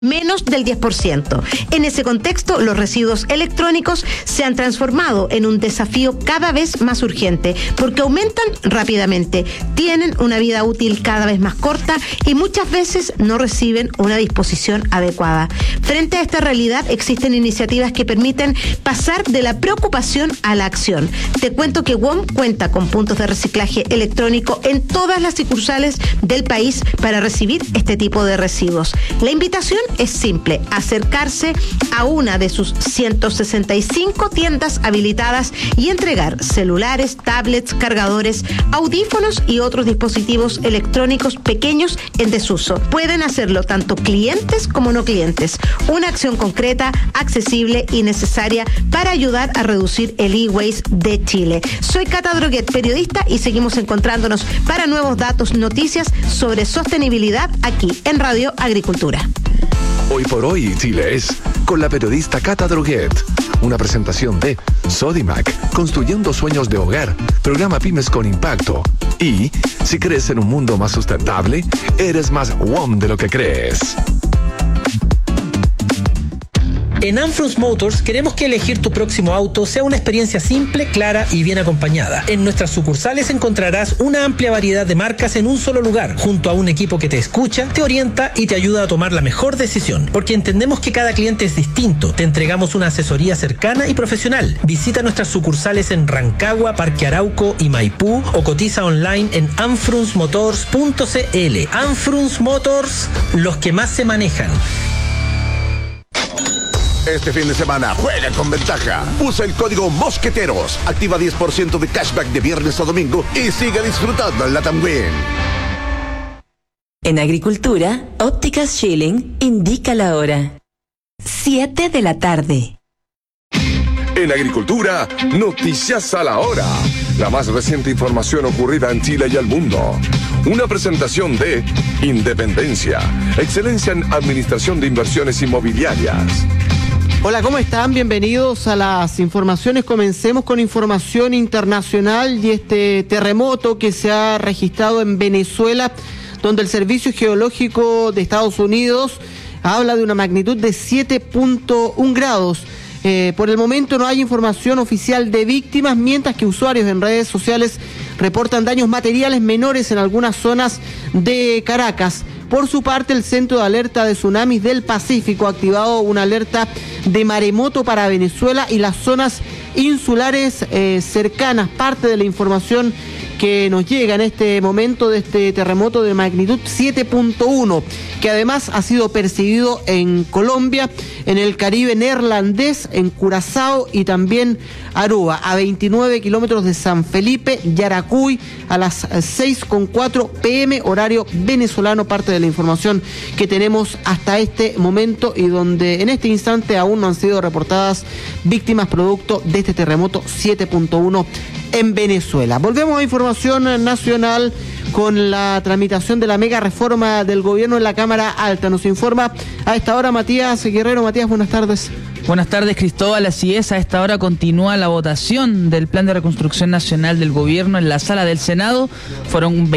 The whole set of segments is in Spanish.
menos del 10%. En ese contexto, los residuos electrónicos se han transformado en un desafío cada vez más urgente porque aumentan rápidamente, tienen una vida útil cada vez más corta y muchas veces no reciben una disposición adecuada. Frente a esta realidad, existen iniciativas que permiten pasar de la preocupación a la acción. Te cuento que WOM cuenta con puntos de reciclaje electrónico en todas las sucursales del país para recibir este tipo de residuos. La invitación es simple: acercarse a una de sus 165 tiendas habilitadas y entregar celulares, tablets, cargadores, audífonos y otros dispositivos electrónicos pequeños en desuso. Pueden hacerlo tanto clientes como no clientes. Una acción concreta, accesible y necesaria para ayudar a reducir el e-waste de Chile. Soy Cata Droguet, periodista, y seguimos encontrándonos para nuevos datos, noticias sobre sostenibilidad aquí en Radio Agricultura. Hoy por hoy, Chile es con la periodista Cata Droguet. Una presentación de Sodimac, construyendo sueños de hogar, programa Pymes con Impacto. Y, si crees en un mundo más sustentable, eres más WOM de lo que crees. En Anfrunz Motors queremos que elegir tu próximo auto sea una experiencia simple, clara y bien acompañada. En nuestras sucursales encontrarás una amplia variedad de marcas en un solo lugar, junto a un equipo que te escucha, te orienta y te ayuda a tomar la mejor decisión. Porque entendemos que cada cliente es distinto. Te entregamos una asesoría cercana y profesional. Visita nuestras sucursales en Rancagua, Parque Arauco y Maipú o cotiza online en anfrunzmotors.cl. Anfrunz Motors, los que más se manejan. Este fin de semana juega con ventaja. Usa el código Mosqueteros. Activa 10% de cashback de viernes a domingo y sigue disfrutando en LATAM Win. En Agricultura, Ópticas Schilling indica la hora. 7 de la tarde. En Agricultura, noticias a la hora. La más reciente información ocurrida en Chile y al mundo. Una presentación de Independencia, excelencia en administración de inversiones inmobiliarias. Hola, ¿cómo están? Bienvenidos a las informaciones. Comencemos con información internacional y este terremoto que se ha registrado en Venezuela, donde el Servicio Geológico de Estados Unidos habla de una magnitud de 7.1 grados. Por el momento no hay información oficial de víctimas, mientras que usuarios en redes sociales reportan daños materiales menores en algunas zonas de Caracas. Por su parte, el Centro de Alerta de Tsunamis del Pacífico ha activado una alerta de maremoto para Venezuela y las zonas insulares cercanas. Parte de la información que nos llega en este momento de este terremoto de magnitud 7.1, que además ha sido percibido en Colombia, en el Caribe neerlandés, en Curazao y también Aruba, a 29 kilómetros de San Felipe, Yaracuy, a las 6:04 p.m. horario venezolano. Parte de la información que tenemos hasta este momento y donde en este instante aún no han sido reportadas víctimas producto de este terremoto 7.1 en Venezuela. Volvemos a información nacional con la tramitación de la mega reforma del gobierno en la Cámara Alta. Nos informa a esta hora Matías Guerrero. Matías, buenas tardes. Buenas tardes, Cristóbal. Así es, a esta hora continúa la votación del Plan de Reconstrucción Nacional del Gobierno en la sala del Senado. Fueron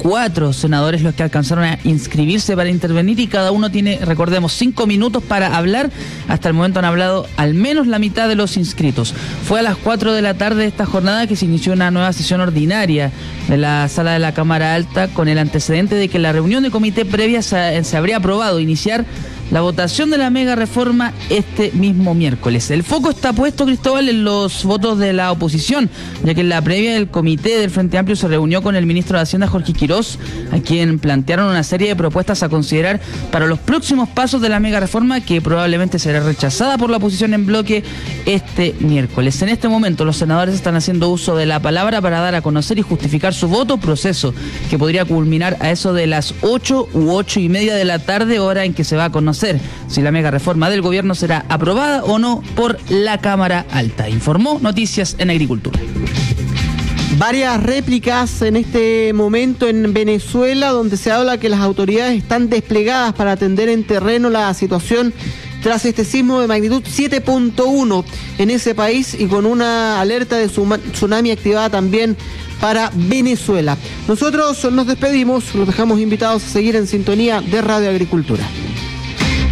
24 senadores los que alcanzaron a inscribirse para intervenir y cada uno tiene, recordemos, 5 minutos para hablar. Hasta el momento han hablado al menos la mitad de los inscritos. Fue a las 4 de la tarde de esta jornada que se inició una nueva sesión ordinaria de la sala de la Cámara Alta, con el antecedente de que la reunión de comité previa se habría aprobado iniciar la votación de la mega reforma este mismo miércoles. El foco está puesto, Cristóbal, en los votos de la oposición, ya que en la previa del comité del Frente Amplio se reunió con el ministro de Hacienda, Jorge Quirós, a quien plantearon una serie de propuestas a considerar para los próximos pasos de la mega reforma, que probablemente será rechazada por la oposición en bloque este miércoles. En este momento los senadores están haciendo uso de la palabra para dar a conocer y justificar su voto, proceso que podría culminar a eso de las 8 u 8:30 de la tarde, hora en que se va a conocer si la mega reforma del gobierno será aprobada o no por la Cámara Alta. Informó Noticias en Agricultura. Varias réplicas en este momento en Venezuela, donde se habla que las autoridades están desplegadas para atender en terreno la situación tras este sismo de magnitud 7.1 en ese país y con una alerta de tsunami activada también para Venezuela. Nosotros nos despedimos, los dejamos invitados a seguir en sintonía de Radio Agricultura.